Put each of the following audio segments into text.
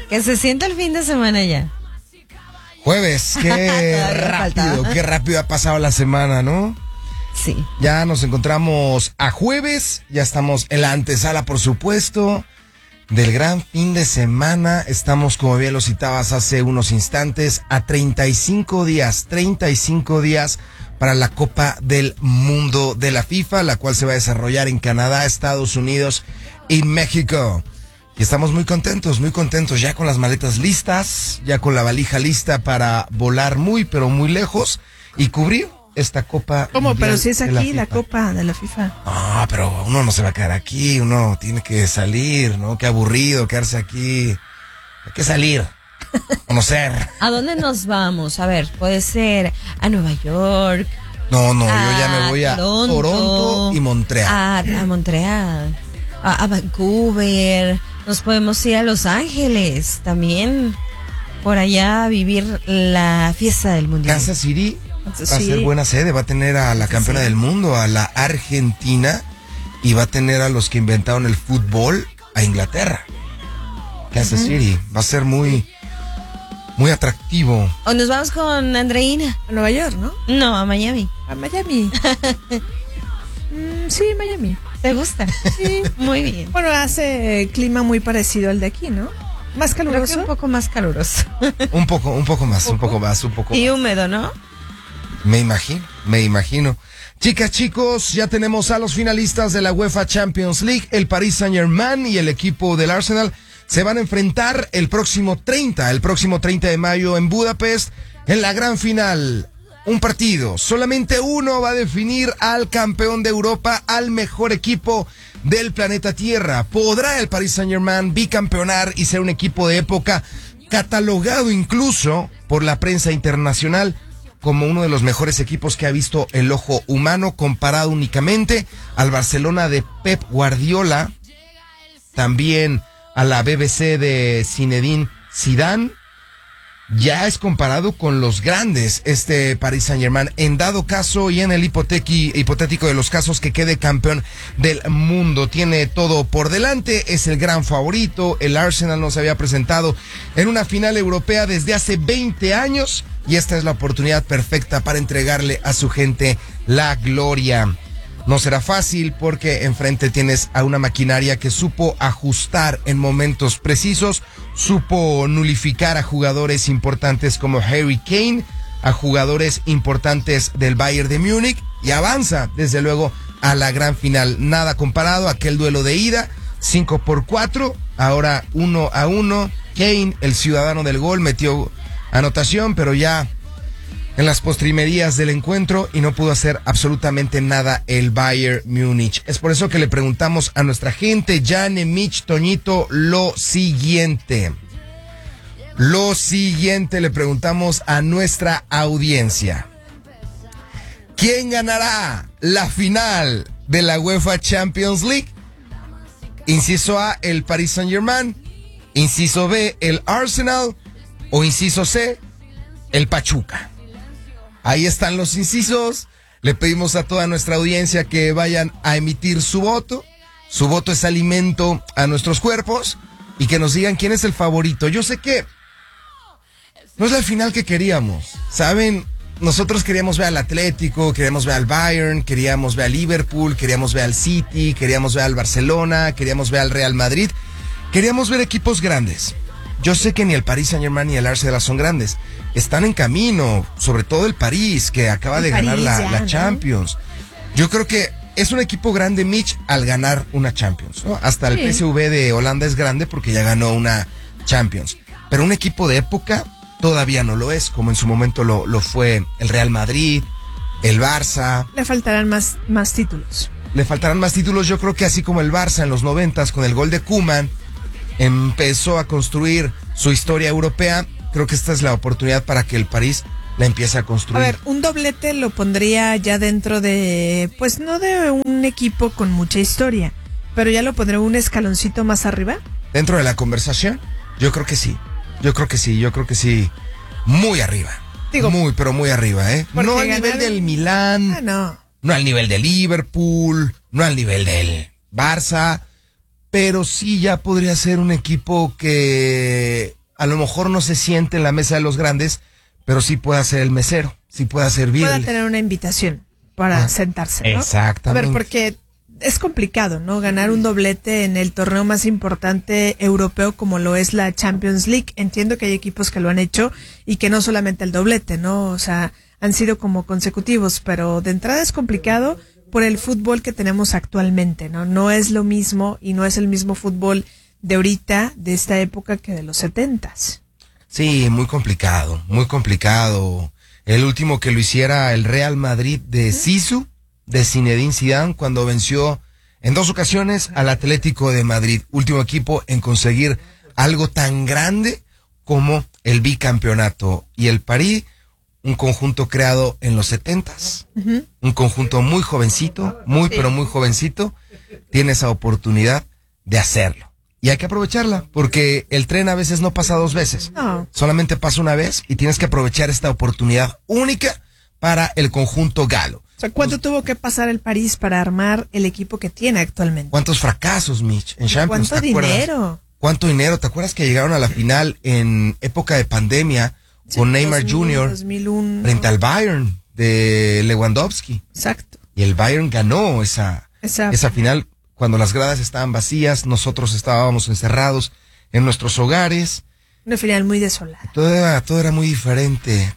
Que se sienta el fin de semana ya. Jueves, qué rápido ha pasado la semana, ¿no? Sí. Ya nos encontramos a jueves, ya estamos en la antesala, por supuesto, del gran fin de semana. Estamos, como bien lo citabas hace unos instantes, a 35 días para la Copa del Mundo de la FIFA, la cual se va a desarrollar en Canadá, Estados Unidos y México. Y estamos muy contentos, ya con las maletas listas, ya con la valija lista para volar muy, pero muy lejos y cubrir esta Copa. ¿Cómo? Pero si es aquí la Copa de la FIFA. Ah, pero uno no se va a quedar aquí, uno tiene que salir, ¿no? Qué aburrido quedarse aquí. Hay que salir, conocer. ¿A dónde nos vamos? A ver, puede ser a Nueva York. No, yo ya me voy a Toronto y Montreal. A Montreal, a Vancouver. Nos podemos ir a Los Ángeles también, por allá a vivir la fiesta del mundial. Kansas City va a ser buena sede, va a tener a la campeona del mundo, a la Argentina, y va a tener a los que inventaron el fútbol, a Inglaterra. Kansas City va a ser muy atractivo. O nos vamos con Andreina. A Nueva York, ¿no? No, a Miami. A Miami. Sí, Miami. ¿Te gusta? Sí. Muy bien. Bueno, hace clima muy parecido al de aquí, ¿no? ¿Más caluroso? Creo que un poco más caluroso. Un poco más. Y húmedo, ¿no? Me imagino. Chicas, chicos, ya tenemos a los finalistas de la UEFA Champions League. El Paris Saint-Germain y el equipo del Arsenal se van a enfrentar el próximo 30 de mayo en Budapest en la gran final. Un partido, solamente uno va a definir al campeón de Europa, al mejor equipo del planeta Tierra. ¿Podrá el Paris Saint-Germain bicampeonar y ser un equipo de época, catalogado incluso por la prensa internacional como uno de los mejores equipos que ha visto el ojo humano, comparado únicamente al Barcelona de Pep Guardiola, también a la BBC de Zinedine Zidane? Ya es comparado con los grandes este Paris Saint-Germain, en dado caso y en el hipotético de los casos que quede campeón del mundo. Tiene todo por delante, es el gran favorito. El Arsenal no se había presentado en una final europea desde hace 20 años y esta es la oportunidad perfecta para entregarle a su gente la gloria. No será fácil porque enfrente tienes a una maquinaria que supo ajustar en momentos precisos, supo nulificar a jugadores importantes como Harry Kane, a jugadores importantes del Bayern de Múnich y avanza desde luego a la gran final. Nada comparado a aquel duelo de ida, 5-4, ahora 1-1. Kane, el ciudadano del gol, metió anotación, pero ya en las postrimerías del encuentro y no pudo hacer absolutamente nada el Bayern Múnich. Es por eso que le preguntamos a nuestra gente, Jane, Mitch, Toñito, lo siguiente le preguntamos a nuestra audiencia. ¿Quién ganará la final de la UEFA Champions League? Inciso A, el Paris Saint-Germain. Inciso B, el Arsenal. O inciso C, el Pachuca. Ahí están los incisos. Le pedimos a toda nuestra audiencia que vayan a emitir su voto. Su voto es alimento a nuestros cuerpos y que nos digan quién es el favorito. Yo sé que no es la final que queríamos, ¿saben? Nosotros queríamos ver al Atlético, queríamos ver al Bayern, queríamos ver al Liverpool, queríamos ver al City, queríamos ver al Barcelona, queríamos ver al Real Madrid. Queríamos ver equipos grandes. Yo sé que ni el Paris Saint-Germain ni el Arsenal son grandes. Están en camino, sobre todo el París, que acaba de ganar la Champions. Yo creo que es un equipo grande, Mitch, al ganar una Champions, ¿no? Hasta el PSV de Holanda es grande porque ya ganó una Champions. Pero un equipo de época todavía no lo es, como en su momento lo fue el Real Madrid, el Barça. Le faltarán más títulos. Le faltarán más títulos, yo creo que así como el Barça en los 90s con el gol de Koeman empezó a construir su historia europea, creo que esta es la oportunidad para que el París la empiece a construir. A ver, un doblete lo pondría ya dentro de, pues no de un equipo con mucha historia, pero ya lo pondré un escaloncito más arriba. Dentro de la conversación, yo creo que sí. Yo creo que sí. Muy arriba. Digo, muy, pero muy arriba, ¿eh? No al nivel del Milán. No al nivel del Liverpool. No al nivel del Barça. Pero sí ya podría ser un equipo que a lo mejor no se siente en la mesa de los grandes, pero sí puede ser el mesero, sí puede servir. Puede tener una invitación para sentarse, ¿no? Exactamente. A ver, porque es complicado, ¿no? Ganar un doblete en el torneo más importante europeo como lo es la Champions League. Entiendo que hay equipos que lo han hecho y que no solamente el doblete, ¿no? O sea, han sido como consecutivos, pero de entrada es complicado por el fútbol que tenemos actualmente, ¿no? No es lo mismo y no es el mismo fútbol de ahorita, de esta época, que de los 70s. Sí, muy complicado, muy complicado. El último que lo hiciera el Real Madrid de Zizou, de Zinedine Zidane, cuando venció en 2 ocasiones al Atlético de Madrid, último equipo en conseguir algo tan grande como el bicampeonato. Y el París, un conjunto creado en los 70s, un conjunto muy jovencito, pero muy jovencito, tiene esa oportunidad de hacerlo. Y hay que aprovecharla, porque el tren a veces no pasa 2 veces. No. Solamente pasa una vez y tienes que aprovechar esta oportunidad única para el conjunto galo. O sea, ¿cuánto tuvo que pasar el París para armar el equipo que tiene actualmente? ¿Cuántos fracasos, Mitch, en Champions? ¿Cuánto dinero? ¿Cuánto dinero? ¿Te acuerdas que llegaron a la final en época de pandemia con Neymar 2000, Jr. 2001. frente al Bayern de Lewandowski? Exacto. Y el Bayern ganó esa final cuando las gradas estaban vacías, nosotros estábamos encerrados en nuestros hogares. Una final muy desolada. Todo era muy diferente,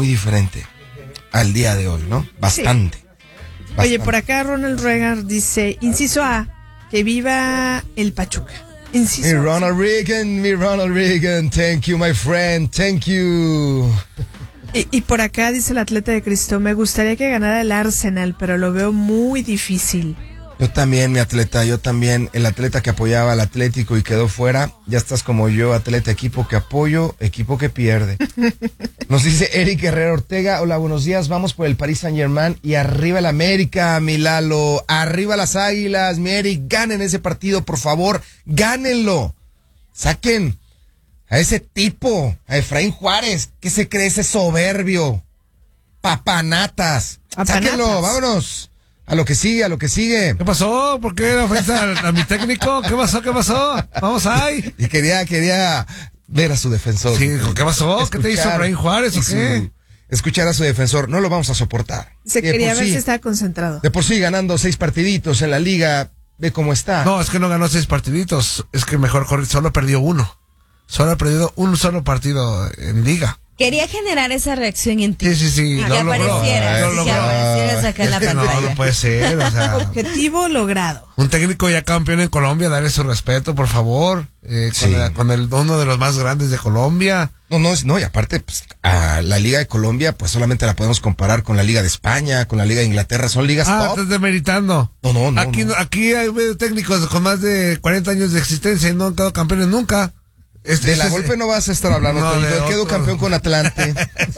al día de hoy, ¿no? Bastante. Oye, por acá Ronald Reagan dice, inciso A, que viva el Pachuca. Inciso Mi A. Ronald Reagan, thank you, my friend, thank you. Y por acá dice el atleta de Cristo, me gustaría que ganara el Arsenal, pero lo veo muy difícil. Yo también, mi atleta, el atleta que apoyaba al Atlético y quedó fuera, ya estás como yo, atleta, equipo que apoyo, equipo que pierde. Nos dice Eric Herrera Ortega, hola, buenos días, vamos por el Paris Saint-Germain y arriba el América, mi Lalo, arriba las Águilas, mi Eric, ganen ese partido, por favor, gánenlo, saquen a ese tipo, a Efraín Juárez, que se cree ese soberbio, papanatas, sáquenlo, vámonos. A lo que sigue. ¿Qué pasó? ¿Por qué la ofensa a mi técnico? ¿Qué pasó? Vamos ahí. Y quería ver a su defensor. Sí, ¿qué pasó? ¿Qué te hizo Efraín Juárez o qué? Escuchar a su defensor, no lo vamos a soportar. Se quería ver si estaba concentrado. De por sí ganando 6 partiditos en la liga, ve cómo está. No, es que no ganó 6 partiditos, es que mejor solo perdió 1. Solo ha perdido un solo partido en liga. Quería generar esa reacción en ti. Sí. Que aparecieras acá en la pantalla. No puede ser, o sea. Objetivo logrado. Un técnico ya campeón en Colombia, darle su respeto, por favor. Con uno de los más grandes de Colombia. No, y aparte, pues, a la Liga de Colombia, pues solamente la podemos comparar con la Liga de España, con la Liga de Inglaterra, son ligas top. Estás demeritando. No. Aquí hay técnicos con más de 40 años de existencia y no han quedado campeones nunca. De la golpe no vas a estar hablando, yo quedo campeón con Atlante.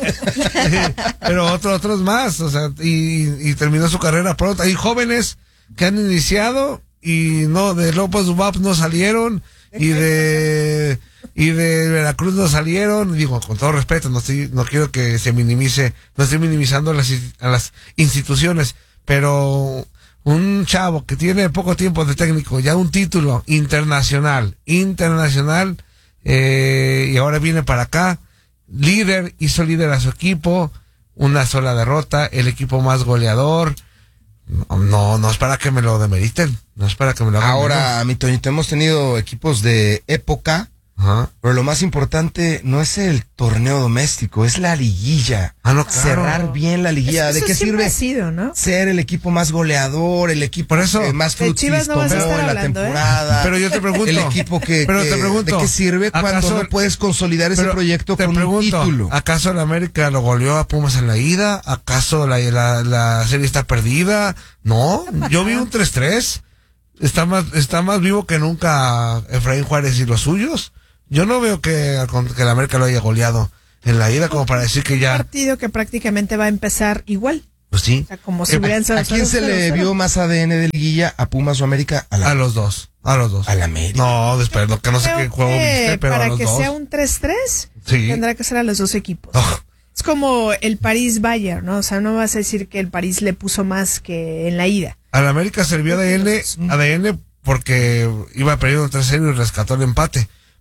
Pero otros más, o sea, y terminó su carrera pronto. Hay jóvenes que han iniciado y no, de López Dubap no salieron, y de Veracruz no salieron. Digo, con todo respeto, no quiero que se minimice, no estoy minimizando a las instituciones, pero un chavo que tiene poco tiempo de técnico, ya un título internacional, y ahora viene para acá, hizo líder a su equipo, una sola derrota, el equipo más goleador. No es para que me lo demeriten, no es para que me lo hagan. Ahora, mi Toñito, hemos tenido equipos de época, pero lo más importante no es el torneo doméstico, es la liguilla. No, claro. Cerrar bien la liguilla. ¿De qué sirve ¿no? ser el equipo más goleador, el equipo que más frutis tomó en la temporada? Pero yo te pregunto, el equipo ¿de qué sirve cuando no puedes consolidar ese proyecto con un título? ¿Acaso el América lo goleó a Pumas en la ida? ¿Acaso la serie está perdida? No, yo vi un 3-3. Está más vivo que nunca Efraín Juárez y los suyos. Yo no veo que el América lo haya goleado en la ida como para decir que ya... Un partido que prácticamente va a empezar igual. Pues sí. O sea, como si hubieran ¿A quién se le vio más ADN de liguilla? ¿A Pumas o América? A los dos. A la América. No, después, que no sé qué juego viste, pero a los dos. Para que sea un 3-3, tendrá que ser a los dos equipos. Es como el París-Bayern, ¿no? O sea, no vas a decir que el París le puso más que en la ida. A la América sirvió ADN porque iba perdiendo 3-0 y rescató el empate.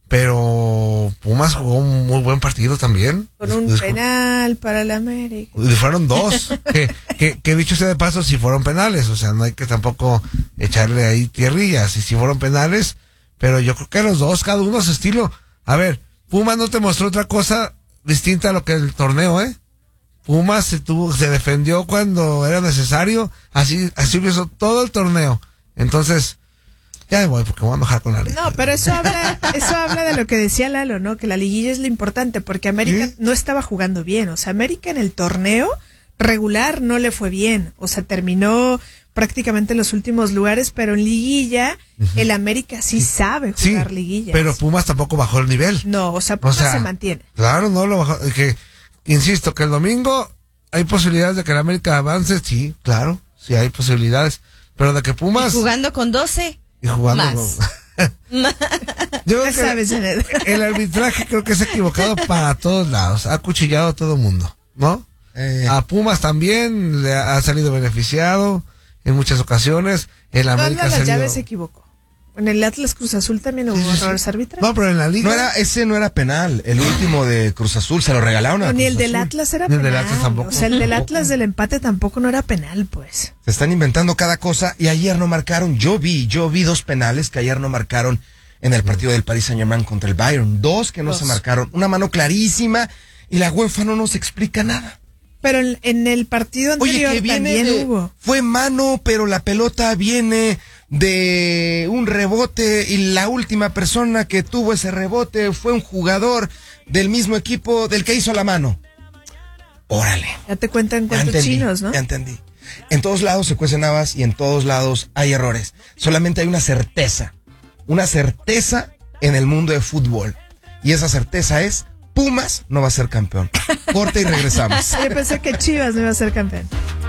pero Pumas jugó un muy buen partido también. Con un penal para el América. Y fueron 2, que dicho sea de paso, si fueron penales, o sea, no hay que tampoco echarle ahí tierrillas, y si fueron penales, pero yo creo que los 2, cada uno a su estilo. A ver, Pumas no te mostró otra cosa distinta a lo que el torneo, Pumas se defendió cuando era necesario, así lo hizo todo el torneo. Entonces, ya me voy porque me voy a enojar con la liga. No, pero eso habla de lo que decía Lalo, ¿no? Que la liguilla es lo importante, porque América no estaba jugando bien. O sea, América en el torneo regular no le fue bien. O sea, terminó prácticamente en los últimos lugares, pero en liguilla, el América sí sabe jugar liguillas. Pero Pumas tampoco bajó el nivel. No, o sea, Pumas se mantiene. Claro, no lo bajó. Insisto, que el domingo hay posibilidades de que el América avance, sí, claro, sí hay posibilidades. Pero de que Pumas... Y jugando con 12... Y jugando más. Yo creo que el arbitraje creo que es equivocado para todos lados. Ha acuchillado a todo mundo, ¿no? A Pumas también le ha salido beneficiado en muchas ocasiones. El América ha salido... llaves se equivocó. En el Atlas Cruz Azul también hubo errores arbitrales. No, pero en la liga... Ese no era penal. El último de Cruz Azul se lo regalaron a Ni Cruz el del Azul. Atlas era penal. Ni el del Atlas tampoco. O sea, el del Atlas del empate tampoco no era penal, pues. Se están inventando cada cosa y ayer no marcaron. Yo vi 2 penales que ayer no marcaron en el partido del Paris Saint-Germain contra el Bayern. 2 que no se marcaron. Una mano clarísima y la UEFA no nos explica nada. Pero en el partido anterior también hubo. Fue mano, pero la pelota viene de un rebote y la última persona que tuvo ese rebote fue un jugador del mismo equipo del que hizo la mano. Órale. Ya te cuentan cuántos chinos, ¿no? Ya entendí. En todos lados se cuecen habas y en todos lados hay errores. Solamente hay una certeza en el mundo de fútbol. Y esa certeza es: Pumas no va a ser campeón. Corte y regresamos. Yo pensé que Chivas no iba a ser campeón.